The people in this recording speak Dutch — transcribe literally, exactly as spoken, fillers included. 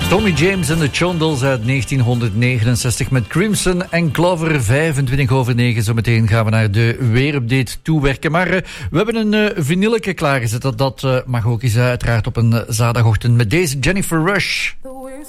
Tommy James en de Chondles uit negentienhonderdnegenenzestig met Crimson en Clover. vijfentwintig over negen. Zometeen gaan we naar de weerupdate toewerken. Maar uh, we hebben een uh, vinylke klaargezet. Dat, dat uh, mag ook eens uh, uiteraard op een uh, zaterdagochtend met deze Jennifer Rush.